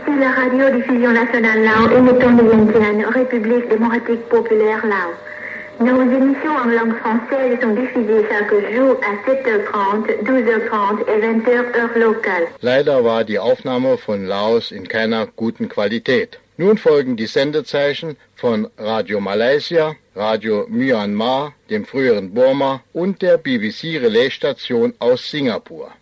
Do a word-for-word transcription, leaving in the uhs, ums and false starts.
Ici la radiodiffusion nationale Lao émettant de Vientiane, République démocratique populaire Lao. Nos émissions en langue française sont diffusées chaque jour à sept heures trente, douze heures trente et vingt heures heure locale. Leider war die Aufnahme von Laos in keiner guten Qualität. Nun folgen die Sendezeichen von Radio Malaysia, Radio Myanmar, dem früheren Burma und der B B C Relaisstation aus Singapur.